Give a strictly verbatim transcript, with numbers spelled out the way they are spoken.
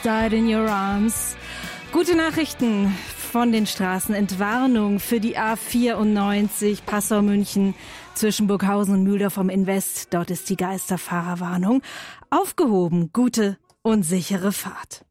Died in your arms. Gute Nachrichten von den Straßen. Entwarnung für die A vierundneunzig Passau-München zwischen Burghausen und Mühldorf am Invest. Dort ist die Geisterfahrerwarnung aufgehoben. Gute und sichere Fahrt.